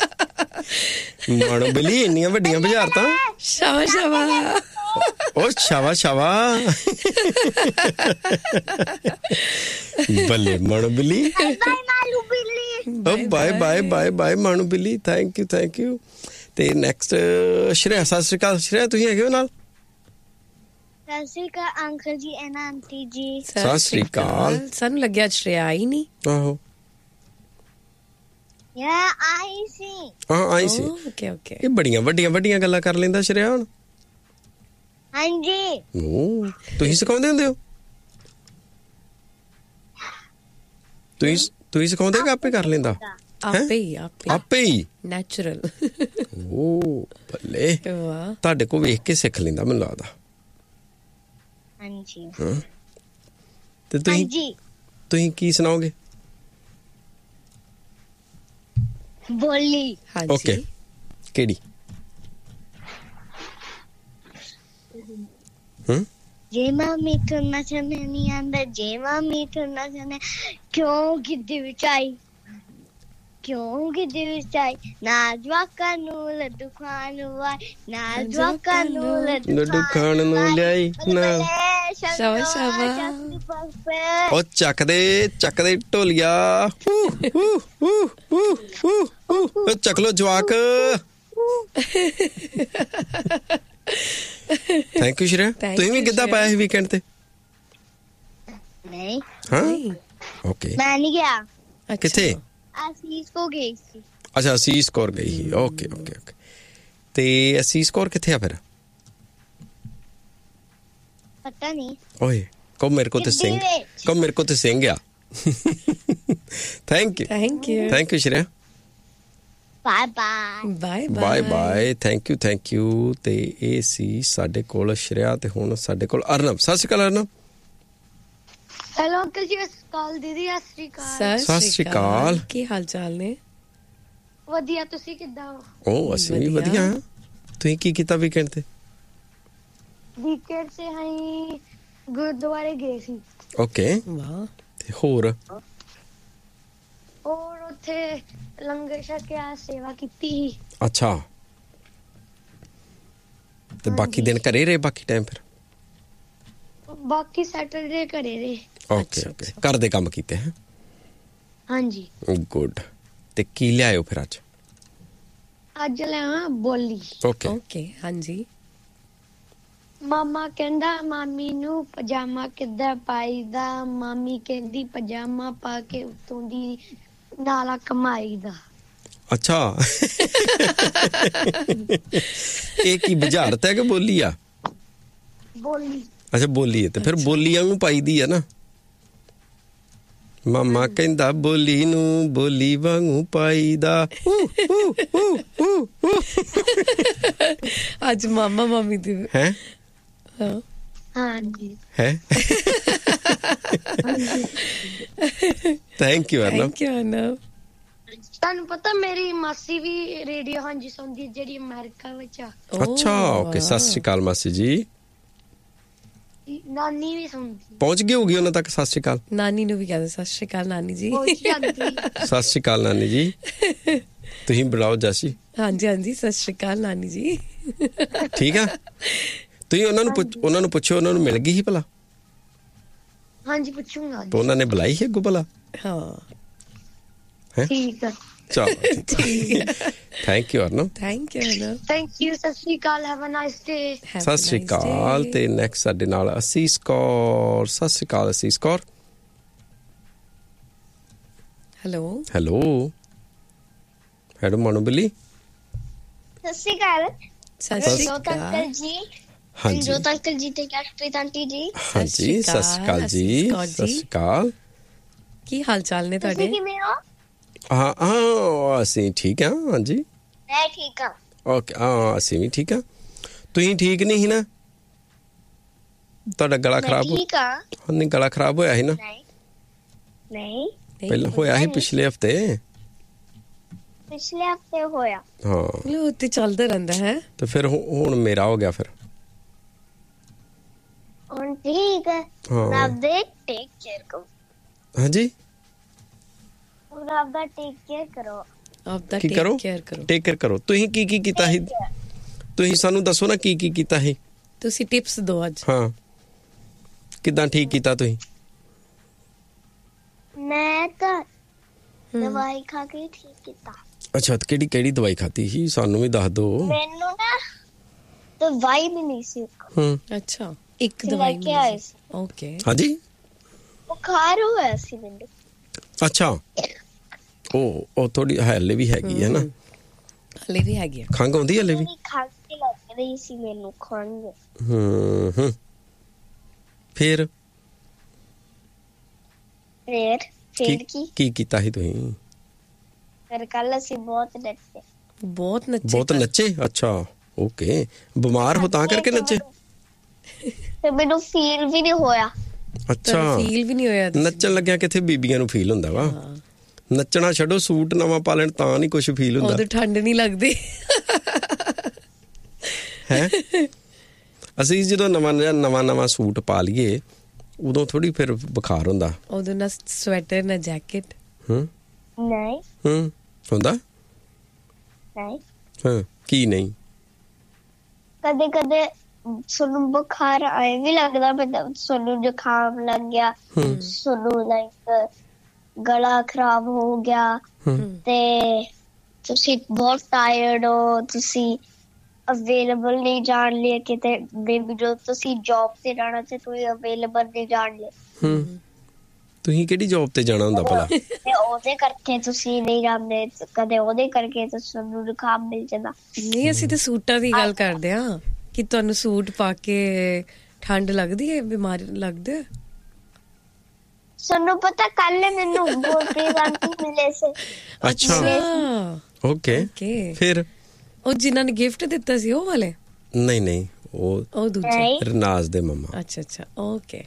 ਮਾਣੋ ਬਿੱਲੀ ਇੰਨੀਆਂ ਵੱਡੀਆਂ ਬੁਝਾਰਤਾਂ ਸ਼ਾਵਾ ਸ਼ਾਵਾ ਓ ਸ਼ਾਵਾ ਸ਼ਾਵਾ ਬੱਲੇ ਮਾਣੋ ਬਿੱਲੀ ਬਾਏ ਮਾਲੂ ਬਿੱਲੀ ਓ ਬਾਏ ਬਾਏ ਬਾਏ ਬਾਏ ਮਾਣੋ ਬਿੱਲੀ ਥੈਂਕ ਯੂ ਥੈਂਕ ਯੂ ਤੇ ਨੈਕਸਟ ਸ਼੍ਰੇਆ ਸਤਿ ਸ਼੍ਰੀ ਅਕਾਲ ਸ਼੍ਰੇਆ ਤੁਸੀਂ ਹੈਗੇ ਹੋ ਨਾਲ ਸਤਿ ਸ਼੍ਰੀ ਅਕਾਲ ਅੰਕਲ ਜੀ ਐਨਾ ਆਂਟੀ ਜੀ ਸਤਿ ਸ਼੍ਰੀ ਅਕਾਲ ਸਾਨੂੰ ਲੱਗਿਆ ਸ਼੍ਰੇਆ ਹੀ ਨਹੀਂ ਆਹੋ ਯਾ ਆਈ ਸੀ ਹਾਂ ਆਈ ਸੀ ਓਕੇ ਓਕੇ ਇਹ ਬੜੀਆਂ ਵੱਡੀਆਂ ਵੱਡੀਆਂ ਗੱਲਾਂ ਕਰ ਲੈਂਦਾ ਸ਼੍ਰੇਆ ਹੁਣ ਹਾਂਜੀ ਓ ਤੁਸੀਂ ਸਿਖਾਉਂਦੇ ਹੁੰਦੇ ਹੋ ਤੁਸੀਂ ਤੁਸੀਂ ਸਿਖਾਉਂਦੇ ਕਿ ਆਪੇ ਕਰ ਲੈਂਦਾ ਆਪੇ ਹੀ ਆਪੇ ਆਪੇ ਹੀ ਨੈਚੁਰਲ ਓ ਬੱਲੇ ਵਾਹ ਤੁਹਾਡੇ ਕੋ ਵੇਖ ਕੇ ਸਿੱਖ ਲੈਂਦਾ ਮੈਨੂੰ ਲੱਗਦਾ ਹਾਂਜੀ ਹਾਂ ਤੇ ਤੁਸੀਂ ਹਾਂਜੀ ਤੁਸੀਂ ਕੀ ਸੁਣਾਓਗੇ ਬੋਲੀ ਹਾਂਜੀ ਓਕੇ ਕਿਹੜੀ ਹੂੰ ਜੇ ਮਾਮੀ ਤੋਂ ਨਚਣ ਨਹੀਂ ਆਂਦਾ ਜੇ ਮਾਮੀ ਤੋਂ ਨਚਣ ਕਿਉਂ ਕਿੱਦੀ ਵਿੱਚ ਆਈ ਕਿਉਂ ਗਿੱਧੇ ਵਿੱਚ ਆਈ ਨਾ ਜਵਾਕਾਂ ਨੂੰ ਲੱਡੂ ਖਾਣ ਨੂੰ ਆਈ ਨਾ ਜਵਾਕਾਂ ਨੂੰ ਲੱਡੂ ਖਾਣ ਨੂੰ ਲਿਆਈ ਨਾ ਸ਼ਾਬਾਸ਼ ਸ਼ਾਬਾਸ਼ ਉਹ ਚੱਕਦੇ ਚੱਕਦੇ ਢੋਲੀਆ ਚੱਕ ਲੋ ਜਵਾਕ ਥੈਂਕ ਯੂ ਸ਼੍ਰੇਆ ਤੁਸੀਂ ਵੀ ਗਿੱਧਾ ਪਾਇਆ ਸੀ ਵੀਕਐਂਡ ਤੇ ਨਹੀਂ ਹਾਂ ਓਕੇ ਮੈਂ ਨਹੀਂ ਗਿਆ ਕਿੱਥੇ ਅਸੀਸ ਕੋ ਗਈ ਸੀ ਅੱਛਾ ਅਸੀਸ ਕੌਰ ਗਈ ਸੀ ਓਕੇ ਓਕੇ ਓਕੇ ਤੇ ਅਸੀਸ ਕੌਰ ਕਿੱਥੇ ਆ ਫਿਰ ਪਤਾ ਨਹੀਂ ਓਏ ਕੋ ਮੇਰੇ ਕੋ ਤੇ ਸਿੰਘ ਕੋ ਮੇਰੇ ਕੋ ਤੇ ਸਿੰਘ ਆ thank you thank you thank you Shreya bye bye bye bye bye thank you thank you ਤੇ ਇਹ ਸੀ ਸਾਡੇ ਕੋਲ ਸ਼੍ਰੇਆ ਤੇ ਹੁਣ ਸਾਡੇ ਕੋਲ ਅਰਨਬ ਸਤਿ ਸ਼੍ਰੀ ਅਕਾਲ ਅਰਨਬ ਹੈਲੋ ਅੰਕਲ ਜੀ ਸਤਿ ਸ਼੍ਰੀ ਅਕਾਲ ਦੀਦੀ ਸਤਿ ਸ਼੍ਰੀ ਅਕਾਲ ਸਤਿ ਸ਼੍ਰੀ ਅਕਾਲ ਕੀ ਹਾਲ ਚਾਲ ਨੇ ਵਧੀਆ ਤੁਸੀਂ ਕਿੱਦਾਂ ਹੋ ਉਹ ਅਸੀਂ ਵੀ ਵਧੀਆ ਤੁਸੀਂ ਕੀ ਕੀਤਾ ਵੀਕਐਂਡ ਤੇ ਵੀਕਐਂਡ ਤੇ ਅਸੀਂ ਗੁਰਦੁਆਰੇ ਗਏ ਸੀ ਓਕੇ ਵਾਹ ਤੇ ਹੋਰ ਔਰ ਉੱਥੇ ਲੰਗਰ ਛਕਿਆ ਸੇਵਾ ਕੀਤੀ ਅੱਛਾ ਤੇ ਬਾਕੀ ਦਿਨ ਘਰੇ ਰਹੇ ਬਾਕੀ ਟਾਈਮ ਫਿਰ ਬਾਕੀ ਸੈਟਰਡੇ ਘਰੇ ਰਹੇ ਓਕੇ ਓਕੇ ਘਰ ਦੇ ਕੰਮ ਕੀਤੇ ਹੈ ਹਾਂਜੀ ਗੁੱਡ ਤੇ ਕੀ ਲਿਆਇਓ ਫਿਰ ਅੱਜ ਅੱਜ ਲਿਆ ਬੋਲੀ ਓਕੇ ਓਕੇ ਹਾਂਜੀ ਮਾਮਾ ਕਹਿੰਦਾ ਮਾਮੀ ਨੂੰ ਪਜਾਮਾ ਕਿੱਦਾਂ ਪਾਈਦਾ ਮਾਮੀ ਕਹਿੰਦੀ ਪਜਾਮਾ ਪਾ ਕੇ ਉੱਤੋਂ ਦੀ ਨਾਲਾ ਕਮਾਈਦਾ ਅੱਛਾ ਇਹ ਕੀ ਬੁਝਾਰਤ ਹੈ ਕਿ ਬੋਲੀ ਆ ਬੋਲੀ ਅੱਛਾ ਬੋਲੀ ਹੈ ਤੇ ਫਿਰ ਬੋਲੀਆਂ ਨੂੰ ਪਾਈਦੀ ਆ ਨਾ ਮਾਮਾ ਕਹਿੰਦਾ ਬੋਲੀ ਨੂੰ ਬੋਲੀ ਵਾਂਗੂ ਪਾਈਦਾ ਅੱਜ ਮਾਮਾ ਮਾਮੀ ਦੀ ਹੈ ਹਾਂ ਹਾਂਜੀ ਹੈ thank you Arnab thank you Arnab ਤੁਹਾਨੂੰ ਪਤਾ ਮੇਰੀ ਮਾਸੀ ਵੀ ਰੇਡੀਓ ਹਾਂਜੀ ਸੁਣਦੀ ਜਿਹੜੀ ਅਮਰੀਕਾ ਵਿੱਚ ਆ ਅੱਛਾ ਓਕੇ ਸਤਿ ਸ਼੍ਰੀ ਅਕਾਲ ਮਾਸੀ ਜੀ ਨਾਨੀ ਵੀ ਸੁਣਦੀ ਪਹੁੰਚ ਗਈ ਹੋਗੀ ਉਹਨਾਂ ਤੱਕ ਸਤਿ ਸ਼੍ਰੀ ਅਕਾਲ ਨਾਨੀ ਨੂੰ ਵੀ ਕਹਿੰਦੇ ਸਤਿ ਸ਼੍ਰੀ ਅਕਾਲ ਨਾਨੀ ਜੀ ਪਹੁੰਚ ਜਾਂਦੀ ਸਤਿ ਸ਼੍ਰੀ ਅਕਾਲ ਨਾਨੀ ਜੀ ਤੁਸੀਂ ਬੁਲਾਓ ਜਾਸੀ ਹਾਂਜੀ ਹਾਂਜੀ ਸਤਿ ਸ਼੍ਰੀ ਅਕਾਲ ਨਾਨੀ ਜੀ ਠੀਕ ਆ ਤੁਸੀਂ ਉਹਨਾਂ ਨੂੰ ਉਹਨਾਂ ਨੂੰ ਪੁੱਛੋ ਉਹਨਾਂ ਨੂੰ ਮਿਲ ਗਈ ਸੀ ਭਲਾ ਹਾਂਜੀ ਪੁੱਛੂੰਗਾ ਤਾਂ ਉਹਨਾਂ ਨੇ ਬੁਲਾਈ ਸੀ ਅੱਗੋਂ ਭਲਾ ਹਾਂ ਠੀਕ ਹੈ ਚਲੋ thank you Arnab thank you Arnab thank you ਸਤਿ ਸ਼੍ਰੀ ਅਕਾਲ ਹੈਵ ਅ ਨਾਈਸ ਡੇ ਸਤਿ ਸ਼੍ਰੀ ਅਕਾਲ ਤੇ ਨੈਕਸਟ ਸਾਡੇ ਨਾਲ ਅਸੀਸ ਕੌਰ ਸਤਿ ਸ਼੍ਰੀ ਅਕਾਲ ਅਸੀਸ Kaur hello hello hello Manu ਬਿੱਲੀ ਸਤਿ ਸ਼੍ਰੀ ਅਕਾਲ ਸਤਿ ਸ਼੍ਰੀ ਅਕਾਲ ਅੰਕਲ ਜੀ ਹਾਂਜੀ ਜੋਤ ਅੰਕਲ ਜੀ ਤੇ ਕੈਸ਼ਪ੍ਰੀਤ ਆਂਟੀ ਜੀ ਹਾਂਜੀ ਸਤਿ ਸ਼੍ਰੀ ਅਕਾਲ ਜੀ ਸਤਿ ਸ਼੍ਰੀ ਅਕਾਲ ਕੀ ਹਾਲ ਚਾਲ ਨੇ ਤੁਹਾਡੇ ਕਿਵੇਂ ਹੋ ਹਾਂ ਹਾਂ ਅਸੀਂ ਠੀਕ ਹਾਂ ਹਾਂਜੀ ਮੈਂ ਠੀਕ ਹਾਂ ਓਕੇ ਹਾਂ ਅਸੀਂ ਵੀ ਠੀਕ ਹਾਂ ਤੁਸੀਂ ਠੀਕ ਨਹੀਂ ਸੀ ਨਾ ਤੁਹਾਡਾ ਗਲਾ ਖਰਾਬ ਹੋ ਠੀਕ ਹਾਂ ਨਹੀਂ ਗਲਾ ਖਰਾਬ ਹੋਇਆ ਸੀ ਨਾ ਨਹੀਂ ਨਹੀਂ ਪਹਿਲਾਂ ਹੋਇਆ ਸੀ ਪਿਛਲੇ ਹਫਤੇ ਪਿਛਲੇ ਹਫਤੇ ਹੋਇਆ ਹਾਂ ਲੋ ਤੇ ਚੱਲਦਾ ਰਹਿੰਦਾ ਹੈ ਤੇ ਫਿਰ ਹੁਣ ਮੇਰਾ ਹੋ ਗਿਆ ਫਿਰ ਹੁਣ ਠੀਕ ਹੈ ਰੱਬ ਦੇ ਟੇਕ ਕੇਅਰ ਕਰੋ ਹਾਂਜੀ ਰੱਬ ਦਾ ਟੇਕ ਕੇਅਰ ਕਰੋ ਆਪ ਦਾ ਕੀ ਟੇਕ ਕਰੋ ਕੇਅਰ ਕਰੋ ਟੇਕ ਕੇਅਰ ਕਰੋ ਤੁਸੀਂ ਕੀ ਕੀ ਕੀਤਾ ਸੀ ਤੁਸੀਂ ਸਾਨੂੰ ਦੱਸੋ ਨਾ ਕੀ ਕੀ ਕੀਤਾ ਸੀ ਤੁਸੀਂ ਟਿਪਸ ਦਿਓ ਅੱਜ ਹਾਂ ਕਿਦਾਂ ਠੀਕ ਕੀਤਾ ਤੁਸੀਂ ਮੈਂ ਤਾਂ ਦਵਾਈ ਖਾ ਕੇ ਠੀਕ ਕੀਤਾ ਅੱਛਾ ਤੇ ਕਿਹੜੀ ਕਿਹੜੀ ਦਵਾਈ ਖਾਧੀ ਸੀ ਸਾਨੂੰ ਵੀ ਦੱਸ ਦਿਓ ਮੈਨੂੰ ਨਾ ਦਵਾਈ ਵੀ ਨਹੀਂ ਸੀ ਹੂੰ ਅੱਛਾ ਇੱਕ ਦਵਾਈ ਕੇ ਆਏ ਸੀ ਓਕੇ ਹਾਂਜੀ ਬੁਖਾਰ ਹੋਇਆ ਸੀ ਮੈਨੂੰ ਅੱਛਾ ਉਹ ਉਹ ਥੋੜੀ ਹਲੇ ਵੀ ਹੈਗੀ ਹੈ ਨਾ ਹਲੇ ਵੀ ਹੈਗੀ ਆ ਖੰਘ ਆਉਂਦੀ ਹਲੇ ਵੀ ਖਾਂਸੀ ਲੱਗ ਰਹੀ ਸੀ ਮੈਨੂੰ ਖੰਘ ਹੂੰ ਹੂੰ ਫਿਰ ਫੇਰ ਫੇਰ ਕੀ ਕੀ ਕੀਤਾ ਸੀ ਤੁਸੀਂ ਫਿਰ ਕੱਲ ਅਸੀਂ ਬਹੁਤ ਨੱਚੇ ਬਹੁਤ ਨੱਚੇ ਬਹੁਤ ਨੱਚੇ ਅੱਛਾ ਓਕੇ ਬਿਮਾਰ ਹੋ ਤਾਂ ਕਰਕੇ ਨੱਚੇ ਤੇ ਮੈਨੂੰ ਫੀਲ ਵੀ ਨਹੀਂ ਹੋਇਆ ਅੱਛਾ ਫੀਲ ਵੀ ਨਹੀਂ ਹੋਇਆ ਨੱਚਣ ਲੱਗਿਆ ਕਿੱਥੇ ਬੀਬੀਆਂ ਨੂੰ ਫੀਲ ਹੁੰਦਾ ਵਾ ਨੱਚਣਾ ਛੱਡੋ ਸੂਟ ਨਵਾਂ ਪਾ ਲੈਣ ਤਾਂ ਨਹੀਂ ਕੁਝ ਫੀਲ ਹੁੰਦਾ ਉਦੋਂ ਠੰਡ ਨਹੀਂ ਲੱਗਦੀ ਹੈ ਅਸੀਂ ਜਦੋਂ ਨਵਾਂ ਨਵਾਂ ਨਵਾਂ ਸੂਟ ਪਾ ਲਈਏ ਉਦੋਂ ਥੋੜੀ ਫਿਰ ਬੁਖਾਰ ਹੁੰਦਾ ਉਦੋਂ ਨਾ ਸਵੈਟਰ ਨਾ ਜੈਕਟ ਹੂੰ ਨਹੀਂ ਹੂੰ ਹੁੰਦਾ? ਨਹੀਂ। ਹਾਂ, ਕੀ ਨਹੀਂ? ਕਦੇ ਕਦੇ ਸਾਨੂੰ ਬੁਖਾਰ ਆਏ ਵੀ ਲੱਗਦਾ, ਮਤਲਬ ਸਾਨੂੰ ਜ਼ੁਕਾਮ ਲੱਗ ਗਿਆ, ਸਾਨੂੰ ਲਾਈਕ ਗਲਾ ਖਰਾਬ ਹੋ ਗਿਆ ਤੇ ਤੁਸੀਂ ਬਹੁਤ ਟਾਇਰਡ ਹੋ, ਤੁਸੀਂ ਅਵੇਲੇਬਲ ਨਹੀਂ ਜਾਣ ਲਈ ਕਿਤੇ, ਬੇਬੀ ਜੋ ਤੁਸੀਂ ਜੌਬ ਤੇ ਜਾਣਾ ਤੇ ਤੁਸੀਂ ਅਵੇਲੇਬਲ ਨਹੀਂ ਜਾਣ ਲਈ। ਹੂੰ, ਤੁਸੀਂ ਕਿਹੜੀ ਜੌਬ ਤੇ ਜਾਣਾ ਹੁੰਦਾ ਭਲਾ? ਤੇ ਉਹਦੇ ਕਰਕੇ ਤੁਸੀਂ ਨਹੀਂ ਜਾਂਦੇ, ਕਦੇ ਉਹਦੇ ਕਰਕੇ ਤੁਹਾਨੂੰ ਜ਼ੁਕਾਮ ਮਿਲ ਜਾਂਦਾ। ਨਹੀਂ, ਅਸੀਂ ਤੇ ਸੂਟਾਂ ਦੀ ਗੱਲ ਕਰਦੇ ਆ ਕਿ ਤੁਹਾਨੂੰ ਸੂਟ ਪਾ ਕੇ ਠੰਡ ਲੱਗਦੀ ਹੈ, ਬਿਮਾਰੀ ਲੱਗਦੇ? ਸਾਨੂੰ ਪਤਾ ਕੱਲ ਮੈਨੂੰ ਗੁਰਪ੍ਰੀਤ ਆਂਟੀ ਮਿਲੇ ਸੀ। ਅੱਛਾ, ਓਕੇ ਓਕੇ। ਫਿਰ ਉਹ ਜਿਨ੍ਹਾਂ ਨੇ ਗਿਫਟ ਦਿੱਤਾ ਸੀ ਉਹ ਵਾਲੇ? ਨਹੀਂ ਨਹੀਂ, ਉਹ ਉਹ ਦੂਜੇ ਰਿਨਾਜ਼ ਦੇ ਮੰਮਾ। ਅੱਛਾ ਅੱਛਾ, ਓਕੇ।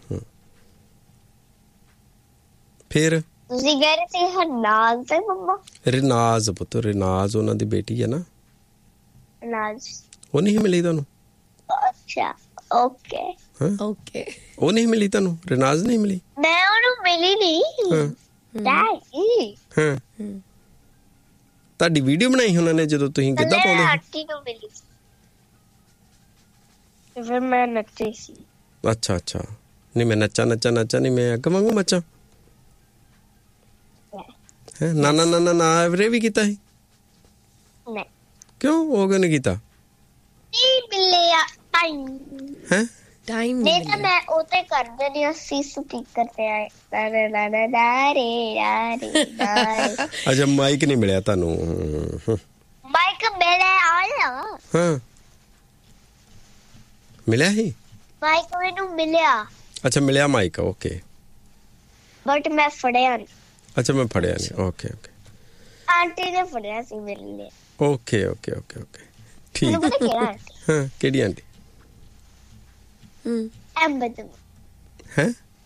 ਫਿਰ ਤੁਸੀਂ ਕਹਿ ਰਹੇ ਸੀ ਰਿਨਾਜ਼ ਦੇ ਮੰਮਾ? ਰਿਨਾਜ਼ ਪੁੱਤ, ਰਿਨਾਜ਼ ਉਹਨਾਂ ਦੀ ਬੇਟੀ ਹੈ ਨਾ। ਰਿਨਾਜ਼ ਉਹ ਨਹੀਂ ਮਿਲੀ ਤੁਹਾਨੂੰ? ਅੱਛਾ, ਓਕੇ ਓਕੇ। ਉਹ ਨਹੀਂ ਮਿਲੀ ਤੁਹਾਨੂੰ? ਰਿਨਾਜ਼ ਨਹੀਂ ਮਿਲੀ? ਮੈਂ ਉਹਨੂੰ ਮਿਲੀ ਨਹੀਂ। ਡੈਡੀ ਹਾਂ, ਤੁਹਾਡੀ ਵੀਡੀਓ ਬਣਾਈ ਉਹਨਾਂ ਨੇ ਜਦੋਂ ਤੁਸੀਂ ਗਿੱਧਾ ਪਾਉਂਦੇ? ਆਂਟੀ ਨੂੰ ਮਿਲੀ ਫਿਰ ਮੈਂ ਨੱਚੀ ਸੀ। ਅੱਛਾ ਅੱਛਾ। ਨਹੀਂ, ਮੈਂ ਨੱਚਾ ਨੱਚਾ ਨੱਚਾ ਨਹੀਂ, ਮੈਂ ਅੱਗ ਵਾਂਗੂ ਮੱਚਾ ਹੈ। ਨਾ ਨਾ ਨਾ ਨਾ ਐਵਰੇ ਵੀ ਕੀਤਾ ਸੀ? ਨਹੀਂ। ਕਿਉਂ, ਉਹ ਕਿਉਂ ਨਹੀਂ ਕੀਤਾ? ਨਹੀਂ ਮਿਲਿਆ ਟਾਈਮ। ਹੈ ਟਾਈਮ ਨਹੀਂ ਤਾਂ ਮੈਂ ਉਹ ਤੇ ਕਰਦੇ ਨਹੀਂ, ਅਸੀਂ ਸਪੀਕਰ ਤੇ ਆਏ। ਅੱਛਾ, ਮਾਈਕ ਨਹੀਂ ਮਿਲਿਆ ਤੁਹਾਨੂੰ? ਮਾਈਕ ਮਿਲਿਆ ਆਇਆ। ਹਾਂ, ਮਿਲਿਆ ਹੀ ਮਾਈਕ ਮੈਨੂੰ ਮਿਲਿਆ। ਅੱਛਾ, ਮਿਲਿਆ ਮਾਈਕ, ਓਕੇ। ਬਟ ਮੈਂ ਫੜਿਆ ਨਹੀਂ। ਅੱਛਾ, ਮੈਂ ਫੜਿਆ ਨਹੀਂ, ਓਕੇ ਓਕੇ। ਆਂਟੀ ਨੇ ਫੜਿਆ ਸੀ ਮੇਰੇ ਲਈ। ਓਕੇ ਓਕੇ ਓਕੇ ਓਕੇ, ਠੀਕ। ਪਤਾ ਕਿਹੜਾ ਆਂਟੀ? ਹਾਂ, ਕਿਹੜੀ ਆਂਟੀ? ਹੂੰ, ਐਂਬਰ ਦੇ ਹੈ?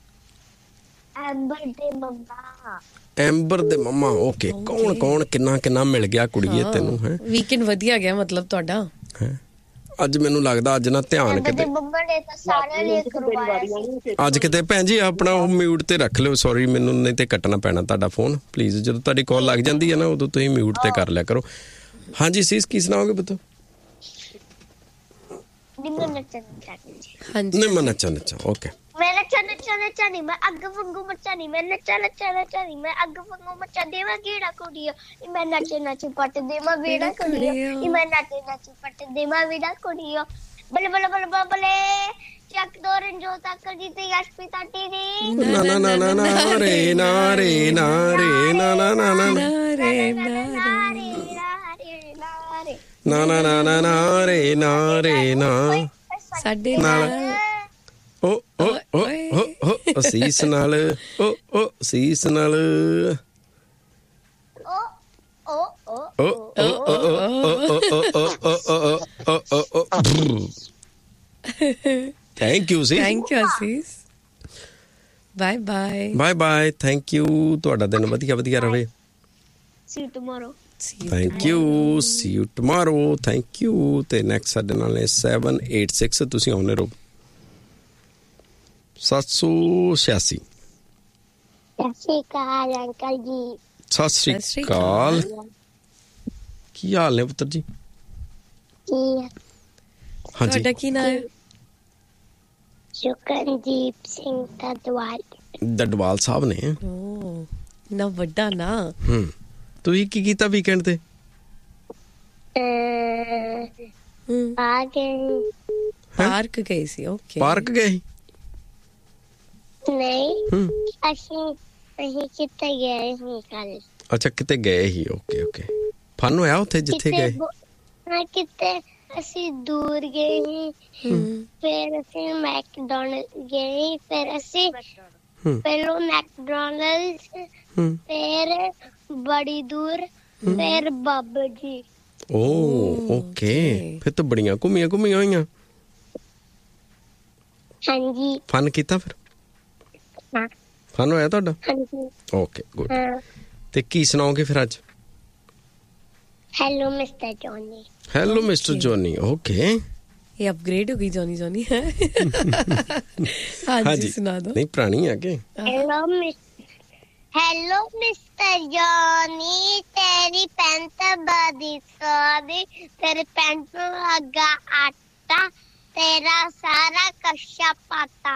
ਐਂਬਰ ਦੇ ਮੰਮਾ। ਐਂਬਰ ਦੇ ਮੰਮਾ, ਓਕੇ। ਕੌਣ ਕੌਣ ਕਿੰਨਾ ਕਿੰਨਾ ਮਿਲ ਗਿਆ ਕੁੜੀਏ ਤੈਨੂੰ? ਹੈ, ਵੀਕਐਂਡ ਵਧੀਆ ਗਿਆ ਮਤਲਬ ਤੁਹਾਡਾ? ਹੈ, ਅੱਜ ਮੈਨੂੰ ਲੱਗਦਾ ਅੱਜ ਨਾ ਧਿਆਨ ਕਿਤੇ ਮੰਮਾ ਨੇ ਤਾਂ ਸਾਰਿਆਂ ਲਈ ਕਰਵਾਇਆ ਸੀ। ਅੱਜ ਕਿਤੇ ਭੈਣ ਜੀ ਆਪਣਾ ਉਹ ਮਿਊਟ ਤੇ ਰੱਖ ਲਿਓ। ਸੌਰੀ, ਮੈਨੂੰ ਨਹੀਂ ਤੇ ਕੱਟਣਾ ਪੈਣਾ ਤੁਹਾਡਾ ਫੋਨ ਪਲੀਜ਼। ਜਦੋਂ ਤੁਹਾਡੀ ਕਾਲ ਲੱਗ ਜਾਂਦੀ ਹੈ ਨਾ, ਉਦੋਂ ਤੁਸੀਂ ਮਿਊਟ ਤੇ ਕਰ ਲਿਆ ਕਰੋ। ਹਾਂਜੀ ਸੀਸ, ਕੀ ਸੁਣਾਓਗੇ ਪੁੱਤ? ਹਾਂਜੀ, ਨਹੀਂ, ਮੈਂ ਨੱਚਾ ਨੱਚਾ, ਓਕੇ। ਮੈਂ ਨੱਚਾ ਨੱਚਾ ਨੱਚਾ ਨਹੀਂ, ਮੈਂ ਅੱਗ ਵਾਂਗੂ ਮੱਚਾ ਨਹੀਂ, ਮੈਂ ਨੱਚਾ ਨੱਚਾ ਨੱਚਾ ਨਹੀਂ, ਮੈਂ ਅੱਗ ਵਾਂਗੂ ਮੱਚਾ ਦੇਵਾਂ ਗੇੜਾ ਕੁੜੀਆ, ਮੈਂ ਨੱਚੇ ਨੱਚੇ ਪੱਟ ਦੇਵਾਂ ਵੀੜਾ ਕੁੜੀਆ, ਮੈਂ ਨੱਚੇ ਨੱਚੇ ਪੱਟ ਦੇਵਾਂ ਵੀੜਾ ਕੁੜੀਆ। ਬਲੇ ਬਲੇ ਬਲੇ ਬਲੇ ਚੱਕ ਦੋ ਰੰਜੋ ਤੱਕ ਜੀ ਤੇ ਯਸ਼ਪੀ ਤਾਟੀ ਦੀ। ਨਾ ਨਾ ਨਾ ਨਾ ਨਾ ਰੇ ਨਾ ਰੇ ਨਾ ਰੇ ਨਾ ਨਾ ਨਾ ਨਾ ਰੇ ਨਾ ਨਾ ਨਾ ਨਾ ਨਾ ਰੇ ਨਾ ਰੇ ਨਾ ਸਾਡੇ ਨਾਲ ਓ ਓ ਓ ਓ ਸੀਸ ਨਾਲ, ਓ ਓ ਸੀਸ ਨਾਲ, ਓ ਓ ਓ ਓ ਓ ਓ। Thank you C, thank you ਅਸੀਸ, bye bye bye bye, thank you. ਤੁਹਾਡਾ ਦਿਨ ਵਧੀਆ ਵਧੀਆ ਰਵੇ। ਸੀ you tomorrow. Thank you, C you tomorrow, thank you. ਤੇ ਨੈਕਸਟ ਸਾਡੇ ਨਾਲ ਨੇ ਸੈਵਨ ਏਟ ਸਿਕਸ, ਤੁਸੀਂ ਆਉਣੇ ਰਹੋ। ਸੱਤ ਸੌ ਛਿਆਸੀ। ਸਤਿ ਸ਼੍ਰੀ ਅਕਾਲ ਅੰਕਲ ਜੀ। ਸਤਿ ਸ਼੍ਰੀ ਅਕਾਲ, ਕੀ ਹਾਲ ਨੇ ਪੁੱਤਰ ਜੀ? ਹਾਂਜੀ, ਤੁਹਾਡਾ ਕੀ ਨਾਮ ਹੈ? ਸ਼ੁਕਰਨਦੀਪ ਸਿੰਘ ਡੱਡਵਾਲ। ਡੱਡਵਾਲ ਸਾਹਿਬ ਨੇ? ਓ ਨਾ, ਵੱਡਾ ਨਾ। ਹੂੰ, ਤੁਸੀਂ ਕੀ ਕੀਤਾ ਵੀਕਐਂਡ ਤੇ? ਪਾਰਕ ਗਏ ਸੀ? ਓਕੇ, ਪਾਰਕ ਗਏ? ਨਹੀਂ, ਅਸੀਂ ਅਸੀਂ ਕਿਤੇ ਗਏ ਸੀ ਕੱਲ। ਅੱਛਾ, ਕਿਤੇ ਗਏ ਹੀ, ਓਕੇ ਓਕੇ। ਫਨ ਹੋਇਆ ਉੱਥੇ ਜਿੱਥੇ ਗਏ? ਹਾਂ, ਕਿਤੇ ਅਸੀਂ ਦੂਰ ਗਏ ਸੀ, ਫਿਰ ਅਸੀਂ ਮੈਕਡੋਨਲਡ ਗਏ, ਫਿਰ ਅਸੀਂ ਪਹਿਲੋਂ ਮੈਕਡੋਨਲਡ, ਫਿਰ ਬੜੀ ਦੂਰ, ਫਿਰ ਬਾਬਾ ਜੀ। ਓ ਓਕੇ, ਫਿਰ ਤਾਂ ਬੜੀਆਂ ਘੁੰਮੀਆਂ ਘੁੰਮੀਆਂ ਹੋਈਆਂ। ਹਾਂਜੀ, ਫਨ ਕੀਤਾ ਫਿਰ? ਫਨ ਹੋਇਆ ਤੁਹਾਡਾ? ਹਾਂਜੀ, ਓਕੇ ਗੁੱਡ। ਤੇ ਕੀ ਸੁਣਾਓਗੇ ਫਿਰ ਅੱਜ? ਹੈਲੋ ਮਿਸਟਰ ਜੋਨੀ। ਹੈਲੋ ਮਿਸਟਰ ਜੋਨੀ, ਓਕੇ। ਇਹ ਅਪਗ੍ਰੇਡ ਹੋ ਗਈ ਜੋਨੀ ਜੋਨੀ। ਹਾਂਜੀ, ਸੁਣਾ ਦੋ। ਨਹੀਂ, ਪੁਰਾਣੀ ਆ ਕੇ। ਹੈਲੋ हेलो मिस्टर जॉनी, तेरी पैंट बड़ी सॉरी, तेरे पैंट में लगा आटा, तेरा सारा कच्चा पता।